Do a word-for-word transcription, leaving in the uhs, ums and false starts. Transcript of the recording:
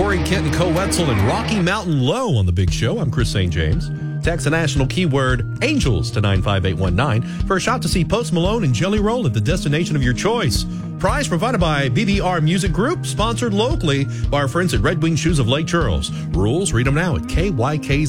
Corey Kent and Co Wetzel and Rocky Mountain Low on the Big Show. I'm Chris Saint James. Text the national keyword ANGELS to nine five eight one nine for a shot to see Post Malone and Jelly Roll at the destination of your choice. Prize provided by B B R Music Group, sponsored locally by our friends at Red Wing Shoes of Lake Charles. Rules, read them now at K Y K